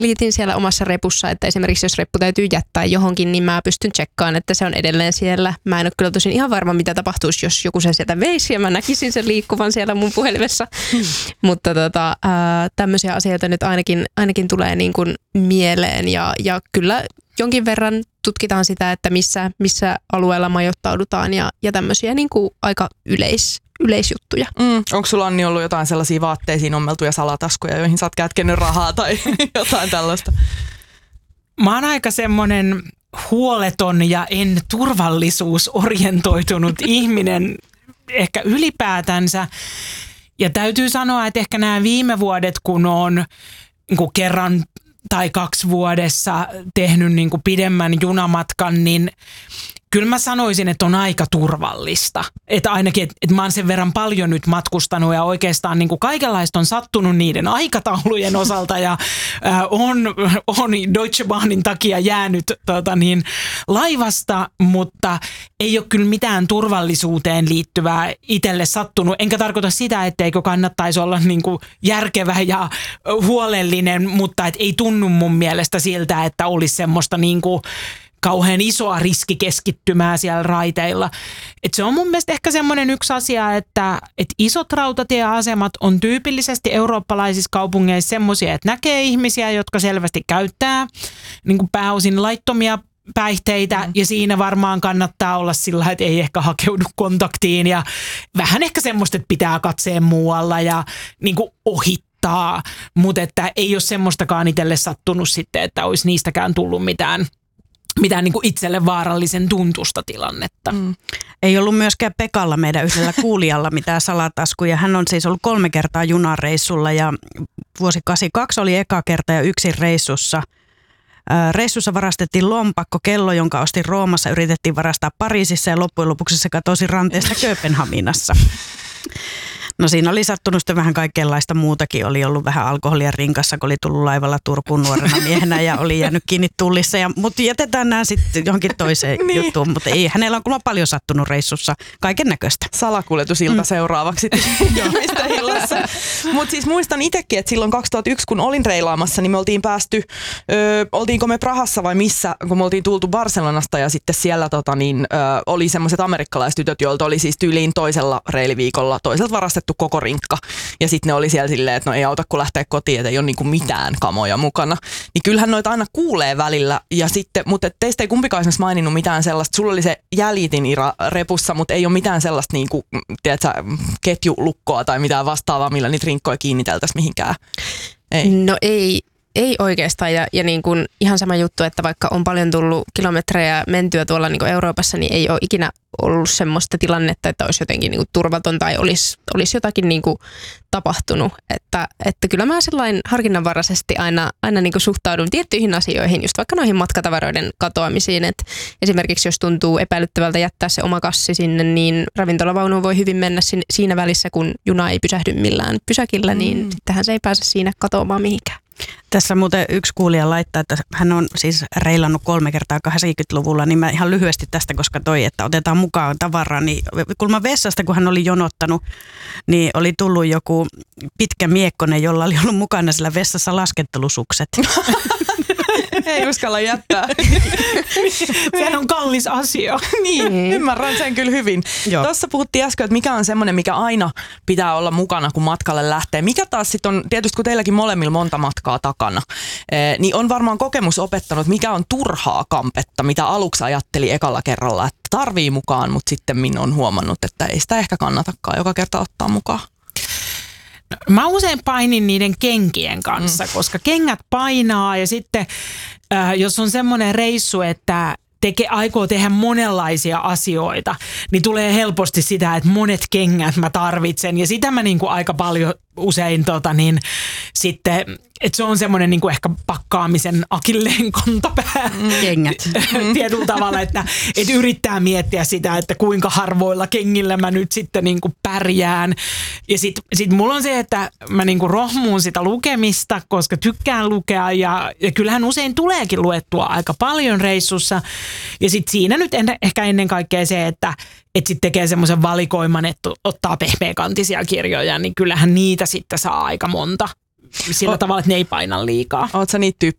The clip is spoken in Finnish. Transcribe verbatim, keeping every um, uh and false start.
liitin siellä omassa repussa, että esimerkiksi jos reppu täytyy jättää johonkin, niin mä pystyn tsekkaamaan, että se on edelleen siellä. Mä en ole kyllä tosin ihan varma, mitä tapahtuisi, jos joku sen sieltä veisi ja mä näkisin sen liikkuvan siellä mun puhelimessa. Hmm. Mutta tota, ää, tämmöisiä asioita nyt ainakin, ainakin tulee niin kuin mieleen ja, ja kyllä jonkin verran tutkitaan sitä, että missä, missä alueella majoittaudutaan ja, ja tämmöisiä niin kuin aika yleis, yleisjuttuja. Mm. Onko sulla, Anni, ollut jotain sellaisia vaatteisiin ommeltuja salataskuja, joihin sä oot kätkenyt rahaa tai jotain tällaista? Mä oon aika semmoinen huoleton ja en turvallisuusorientoitunut ihminen ehkä ylipäätänsä. Ja täytyy sanoa, että ehkä nämä viime vuodet, kun on niin kerran tai kaksi vuodessa tehnyt niin kuin pidemmän junamatkan, niin kyllä mä sanoisin, että on aika turvallista. Että ainakin, että, että mä oon sen verran paljon nyt matkustanut ja oikeastaan niin kuin kaikenlaista on sattunut niiden aikataulujen osalta ja äh, on, on Deutsche Bahnin takia jäänyt tota niin, laivasta, mutta ei ole kyllä mitään turvallisuuteen liittyvää itselle sattunut. Enkä tarkoita sitä, etteikö kannattaisi olla niin kuin järkevä ja huolellinen, mutta et ei tunnu mun mielestä siltä, että olisi semmoista niin kuin kauhean isoa riskikeskittymää siellä raiteilla. Et se on mun mielestä ehkä semmoinen yksi asia, että et isot rautatieasemat on tyypillisesti eurooppalaisissa kaupungeissa semmoisia, että näkee ihmisiä, jotka selvästi käyttää niin kuin pääosin laittomia päihteitä mm. ja siinä varmaan kannattaa olla sillä, että ei ehkä hakeudu kontaktiin ja vähän ehkä semmoista, että pitää katseen muualla ja niin kuin ohittaa, mutta että ei ole semmoistakaan itselle sattunut sitten, että olisi niistäkään tullut mitään mitään niin kuin itselle vaarallisen tuntusta tilannetta. Mm. Ei ollut myöskään Pekalla meidän yhdellä kuulijalla mitään salataskuja. Hän on siis ollut kolme kertaa junareissulla ja vuosi kahdeksankymmentäkaksi oli eka kerta ja yksin reissussa. Reissussa varastettiin lompakko, kello, jonka ostin Roomassa, yritettiin varastaa Pariisissa ja loppujen lopuksi se katosi ranteesta Kööpenhaminassa. No siinä oli sattunut sitten vähän kaikenlaista muutakin. Oli ollut vähän alkoholia rinkassa, kun oli tullut laivalla Turkuun nuorena miehenä ja oli jäänyt kiinni tullissa. Ja, mutta jätetään nämä sitten johonkin toiseen niin. juttuun. Mutta ei, hänellä on kyllä paljon sattunut reissussa kaiken näköistä. Salakuljetusilta mm. seuraavaksi. Mistä illassa. Mutta siis muistan itsekin, että silloin kaksituhattayksi, kun olin reilaamassa, niin me oltiin päästy, ö, oltiinko me Prahassa vai missä, kun me oltiin tultu Barcelonasta ja sitten siellä tota, niin, ö, oli semmoiset amerikkalaistytöt, joilta oli siis tyyliin toisella reiliviikolla toiselta varastettu koko rinkka. Ja sitten ne oli siellä silleen, että no ei auta kun lähteä kotiin, että ei ole niinku mitään kamoja mukana. Niin kyllähän noita aina kuulee välillä. Ja sitten, mutta teistä ei kumpikaan esimerkiksi maininnut mitään sellaista. Sulla oli se jäljitin Ira repussa, mutta ei ole mitään sellaista niinku, tiedätkö, ketjulukkoa tai mitään vastaavaa, millä niitä rinkkoja kiinniteltäisiin mihinkään. Ei. No ei. Ei oikeastaan ja, ja niin kuin ihan sama juttu, että vaikka on paljon tullut kilometrejä mentyä tuolla niin kuin Euroopassa, niin ei ole ikinä ollut semmoista tilannetta, että olisi jotenkin niin kuin turvaton tai olisi, olisi jotakin niin kuin tapahtunut. Että, että kyllä mä sellainen harkinnanvaraisesti aina, aina niin kuin suhtaudun tiettyihin asioihin, just vaikka noihin matkatavaroiden katoamisiin. Että esimerkiksi jos tuntuu epäilyttävältä jättää se oma kassi sinne, niin ravintolavaunuun voi hyvin mennä siinä välissä, kun juna ei pysähdy millään pysäkillä, niin mm. sittenhän se ei pääse siinä katoamaan mihinkään. Tässä muuten yksi kuulija laittaa, että hän on siis reilannut kolme kertaa kahdeksankymmentäluvulla, niin mä ihan lyhyesti tästä, koska toi, että otetaan mukaan tavaraa, niin kulma vessasta, kun hän oli jonottanut, niin oli tullut joku pitkä miekkonen, jolla oli ollut mukana sillä vessassa laskettelusukset. Ei uskalla jättää. Sehän on kallis asia. Niin, ymmärrän sen kyllä hyvin. Joo. Tuossa puhuttiin äsken, että mikä on semmoinen, mikä aina pitää olla mukana, kun matkalle lähtee. Mikä taas sitten on, tietysti kun teilläkin molemmilla monta matkaa takana, niin on varmaan kokemus opettanut, mikä on turhaa kampetta, mitä aluksi ajatteli ekalla kerralla, että tarvii mukaan, mutta sitten minä on huomannut, että ei sitä ehkä kannatakaan joka kerta ottaa mukaan. Mä usein painin niiden kenkien kanssa, mm. koska kengät painaa ja sitten äh, jos on semmoinen reissu, että teke, aikoo tehdä monenlaisia asioita, niin tulee helposti sitä, että monet kengät mä tarvitsen ja sitä mä niinku aika paljon usein tota niin, sitten, että se on semmoinen niinku ehkä pakkaamisen akilleen kantapää. Kengät. Tietyllä tavalla, että, että yrittää miettiä sitä, että kuinka harvoilla kengillä mä nyt sitten niinku pärjään. Ja sitten sit mulla on se, että mä niinku rohmuun sitä lukemista, koska tykkään lukea ja, ja kyllähän usein tuleekin luettua aika paljon reissussa. Ja sitten siinä nyt en, ehkä ennen kaikkea se, että et sitten tekee semmoisen valikoiman, että ottaa pehmeäkantisia kirjoja, niin kyllähän niitä sitten saa aika monta. Sillä o- tavalla, että ne ei paina liikaa. Oletko sä niitä tyyppejä,